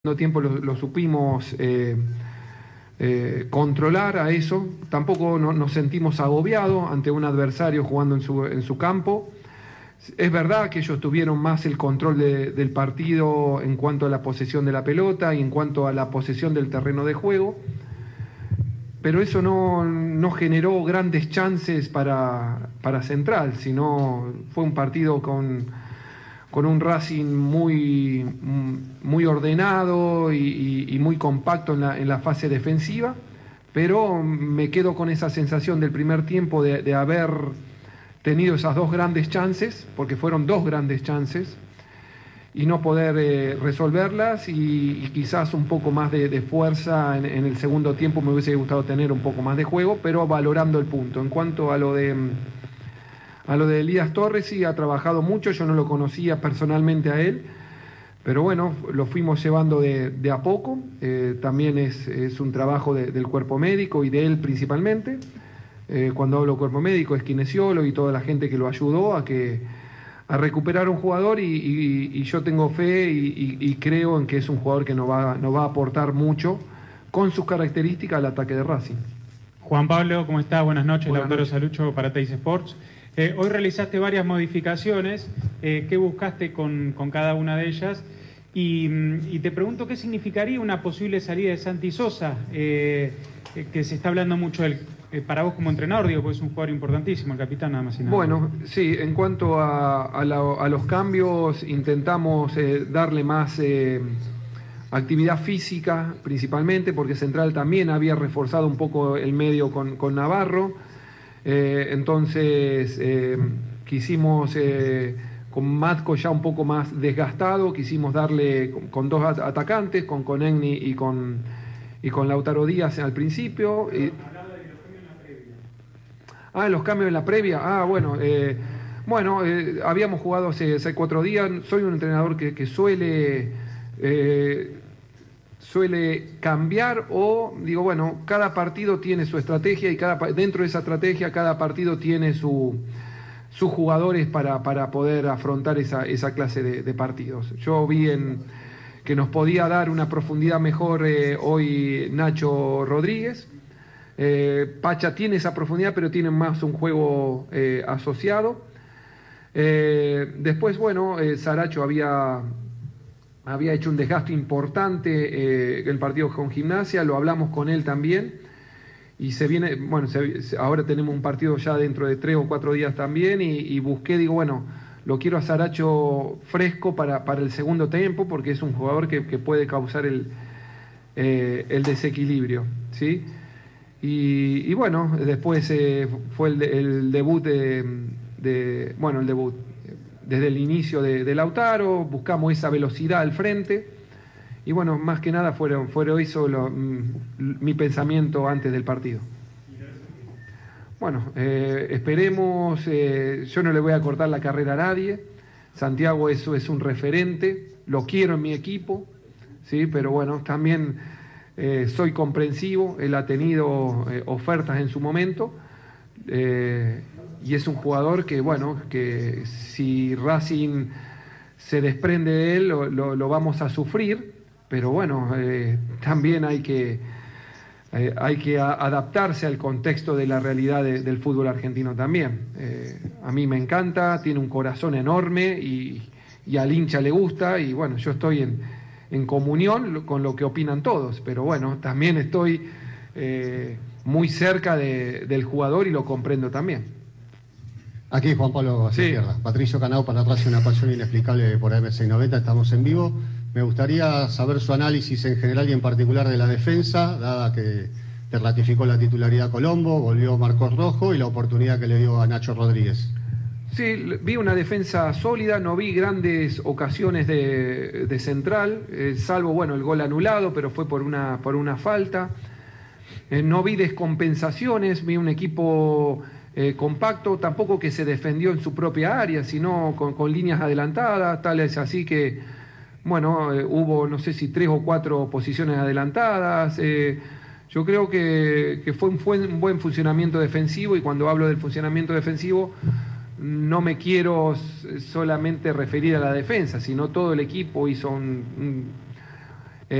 Tiempo lo supimos controlar a eso. Tampoco nos sentimos agobiados ante un adversario jugando en su campo. Es verdad que ellos tuvieron más el control del partido en cuanto a la posesión de la pelota y en cuanto a la posesión del terreno de juego, pero eso no generó grandes chances para Central, sino fue un partido con un Racing muy ordenado y muy compacto en la fase defensiva, pero me quedo con esa sensación del primer tiempo de haber tenido esas dos grandes chances, porque fueron dos grandes chances, y no poder resolverlas, y quizás un poco más de fuerza en el segundo tiempo. Me hubiese gustado tener un poco más de juego, pero valorando el punto. En cuanto a lo de Elías Torres, sí, ha trabajado mucho. Yo no lo conocía personalmente a él, pero bueno, lo fuimos llevando de a poco. También es un trabajo del cuerpo médico y de él principalmente. Cuando hablo cuerpo médico, es kinesiólogo y toda la gente que lo ayudó a recuperar un jugador, y yo tengo fe y creo en que es un jugador que nos va a aportar mucho con sus características al ataque de Racing. Juan Pablo, ¿cómo estás? Buenas noches. Buenas Lautaro noches. Salucho para Teis Sports. Hoy realizaste varias modificaciones. ¿Qué buscaste con cada una de ellas? Y te pregunto qué significaría una posible salida de Santi Sosa, que se está hablando mucho para vos como entrenador, digo, porque es un jugador importantísimo, el capitán, nada más y nada. Bueno, sí, en cuanto a los cambios, intentamos darle más actividad física principalmente, porque Central también había reforzado un poco el medio con Navarro. Entonces quisimos, con Matko ya un poco más desgastado, quisimos darle con dos atacantes, con Egni y con Lautaro Díaz al principio. Los cambios en la previa. Bueno, habíamos jugado hace 4 días. Soy un entrenador que suele cambiar, o digo, bueno, cada partido tiene su estrategia, y dentro de esa estrategia cada partido tiene sus jugadores para poder afrontar esa clase de partidos. Yo vi que nos podía dar una profundidad mejor hoy Nacho Rodríguez. Pacha tiene esa profundidad, pero tiene más un juego asociado. Después, bueno, Saracho había hecho un desgaste importante el partido con Gimnasia, lo hablamos con él también, y se viene, bueno, ahora tenemos un partido ya dentro de 3 o 4 días también, y busqué, digo, bueno, lo quiero a Saracho fresco para el segundo tiempo, porque es un jugador que puede causar el desequilibrio, ¿sí? Y bueno, después fue el debut el debut desde el inicio de Lautaro. Buscamos esa velocidad al frente, y bueno, más que nada fueron eso mi pensamiento antes del partido. Bueno, esperemos. Yo no le voy a cortar la carrera a nadie. Santiago es un referente, lo quiero en mi equipo, ¿sí? Pero bueno, también soy comprensivo. Él ha tenido ofertas en su momento, y es un jugador que si Racing se desprende de él, lo vamos a sufrir, pero bueno, también hay que adaptarse al contexto de la realidad del fútbol argentino también. A mí me encanta, tiene un corazón enorme, y al hincha le gusta, y bueno, yo estoy en comunión con lo que opinan todos, pero bueno, también estoy muy cerca del jugador y lo comprendo también. Aquí Juan Pablo hacia izquierda. Patricio Canao para Racing, una pasión inexplicable por AM690. Estamos en vivo. Me gustaría saber su análisis en general y en particular de la defensa, dada que te ratificó la titularidad Colombo, volvió Marcos Rojo y la oportunidad que le dio a Nacho Rodríguez. Sí, vi una defensa sólida, no vi grandes ocasiones de Central, salvo, bueno, el gol anulado, pero fue por una falta. No vi descompensaciones, vi un equipo compacto, tampoco que se defendió en su propia área, sino con líneas adelantadas. Tal es así que, bueno, hubo, no sé si 3 o 4 posiciones adelantadas. Yo creo que fue un buen funcionamiento defensivo, y cuando hablo del funcionamiento defensivo no me quiero solamente referir a la defensa, sino todo el equipo hizo un